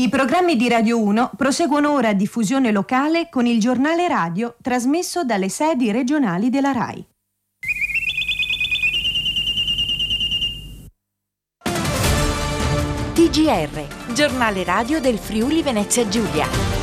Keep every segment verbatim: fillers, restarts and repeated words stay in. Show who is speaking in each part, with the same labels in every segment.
Speaker 1: I programmi di Radio uno proseguono ora a diffusione locale con il giornale radio trasmesso dalle sedi regionali della RAI.
Speaker 2: T G R, giornale radio del Friuli Venezia Giulia.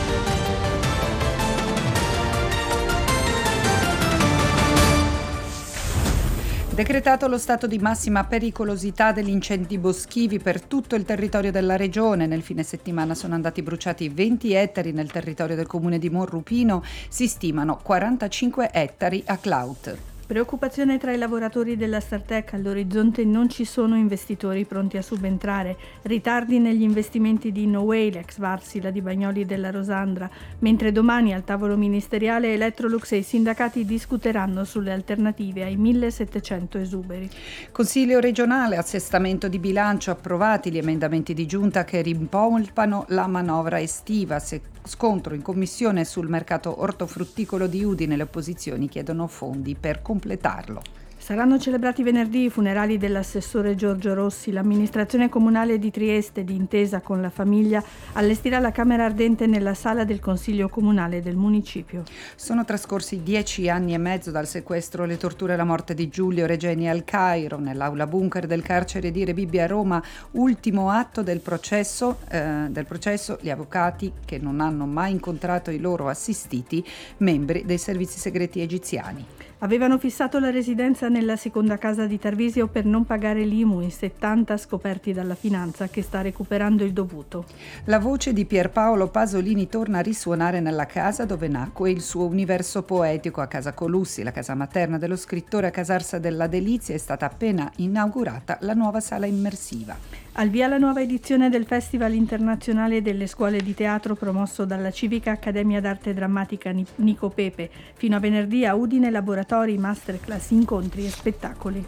Speaker 3: Decretato lo stato di massima pericolosità degli incendi boschivi per tutto il territorio della regione. Nel fine settimana sono andati bruciati venti ettari nel territorio del comune di Monrupino, si stimano quarantacinque ettari a Claut.
Speaker 4: Preoccupazione tra i lavoratori della Startec, all'orizzonte non ci sono investitori pronti a subentrare, ritardi negli investimenti di Noway, l'ex Varsila di Bagnoli della Rosandra, mentre domani al tavolo ministeriale Electrolux e i sindacati discuteranno sulle alternative ai millesettecento esuberi.
Speaker 3: Consiglio regionale, assestamento di bilancio, approvati gli emendamenti di giunta che rimpolpano la manovra estiva. Se scontro in commissione sul mercato ortofrutticolo di Udine, le opposizioni chiedono fondi per completarlo.
Speaker 4: Saranno celebrati venerdì i funerali dell'assessore Giorgio Rossi. L'amministrazione comunale di Trieste, d'intesa con la famiglia, allestirà la camera ardente nella sala del Consiglio comunale del municipio.
Speaker 3: Sono trascorsi dieci anni e mezzo dal sequestro, le torture e la morte di Giulio Regeni al Cairo, nell'aula bunker del carcere di Rebibbia a Roma. Ultimo atto del processo, eh, del processo, gli avvocati che non hanno mai incontrato i loro assistiti, membri dei servizi segreti egiziani.
Speaker 4: Avevano fissato la residenza nella seconda casa di Tarvisio per non pagare l'I M U, in settanta scoperti dalla finanza che sta recuperando il dovuto.
Speaker 3: La voce di Pierpaolo Pasolini torna a risuonare nella casa dove nacque il suo universo poetico. A Casa Colussi, la casa materna dello scrittore a Casarsa della Delizia, è stata appena inaugurata la nuova sala immersiva.
Speaker 4: Al via la nuova edizione del Festival Internazionale delle Scuole di Teatro promosso dalla Civica Accademia d'Arte Drammatica Nico Pepe. Fino a venerdì a Udine laboratori, masterclass, incontri e spettacoli.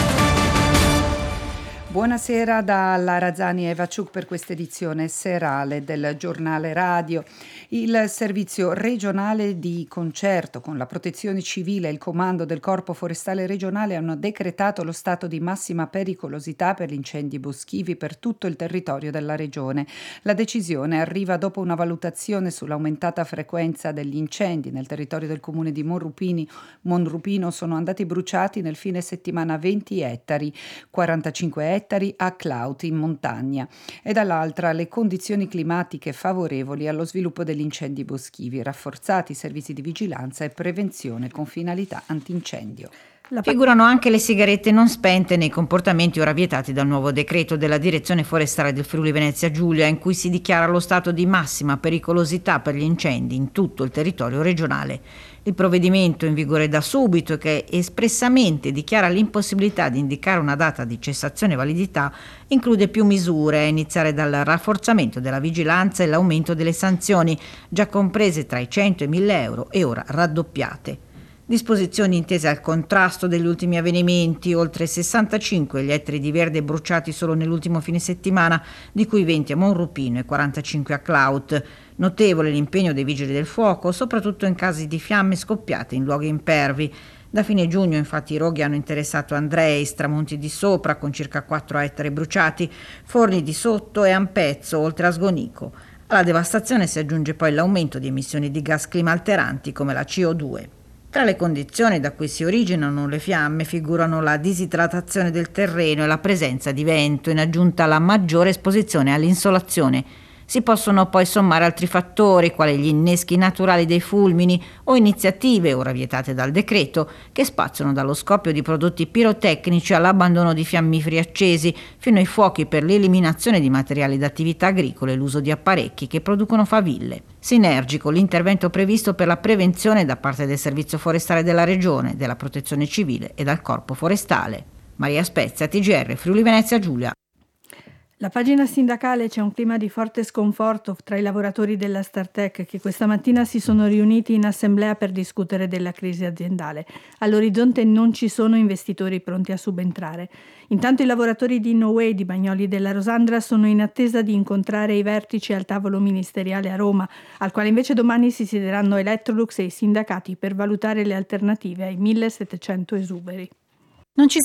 Speaker 3: Buonasera da Razzani e Vaciuc per questa edizione serale del giornale radio. Il servizio regionale di concerto con la protezione civile e il comando del Corpo Forestale Regionale hanno decretato lo stato di massima pericolosità per gli incendi boschivi per tutto il territorio della regione. La decisione arriva dopo una valutazione sull'aumentata frequenza degli incendi nel territorio del comune di Monrupini. Monrupino sono andati bruciati nel fine settimana venti ettari, quarantacinque ettari a Claut in montagna, e dall'altra le condizioni climatiche favorevoli allo sviluppo degli incendi boschivi, rafforzati i servizi di vigilanza e prevenzione con finalità antincendio.
Speaker 5: Figurano anche le sigarette non spente nei comportamenti ora vietati dal nuovo decreto della Direzione Forestale del Friuli Venezia Giulia, in cui si dichiara lo stato di massima pericolosità per gli incendi in tutto il territorio regionale. Il provvedimento, in vigore da subito e che espressamente dichiara l'impossibilità di indicare una data di cessazione e validità, include più misure, a iniziare dal rafforzamento della vigilanza e l'aumento delle sanzioni, già comprese tra i cento e i mille euro e ora raddoppiate. Disposizioni intese al contrasto degli ultimi avvenimenti: oltre sessantacinque gli ettari di verde bruciati solo nell'ultimo fine settimana, di cui venti a Monrupino e quarantacinque a Claut. Notevole l'impegno dei vigili del fuoco, soprattutto in casi di fiamme scoppiate in luoghi impervi. Da fine giugno infatti i roghi hanno interessato Andrei, Tramonti di Sopra con circa quattro ettari bruciati, Forni di Sotto e Ampezzo, oltre a Sgonico. Alla devastazione si aggiunge poi l'aumento di emissioni di gas climalteranti come la C O due. Tra le condizioni da cui si originano le fiamme figurano la disidratazione del terreno e la presenza di vento, in aggiunta alla maggiore esposizione all'insolazione. Si possono poi sommare altri fattori, quali gli inneschi naturali dei fulmini o iniziative, ora vietate dal decreto, che spaziano dallo scoppio di prodotti pirotecnici all'abbandono di fiammiferi accesi, fino ai fuochi per l'eliminazione di materiali d'attività agricole e l'uso di apparecchi che producono faville. Sinergico l'intervento previsto per la prevenzione da parte del Servizio Forestale della Regione, della Protezione Civile e dal Corpo Forestale. Maria Spezia, T G R, Friuli Venezia Giulia.
Speaker 4: La pagina sindacale: c'è un clima di forte sconforto tra i lavoratori della Startec che questa mattina si sono riuniti in assemblea per discutere della crisi aziendale. All'orizzonte non ci sono investitori pronti a subentrare. Intanto i lavoratori di Noway di Bagnoli della Rosandra sono in attesa di incontrare i vertici al tavolo ministeriale a Roma, al quale invece domani si siederanno Electrolux e i sindacati per valutare le alternative ai millesettecento esuberi.
Speaker 5: Non ci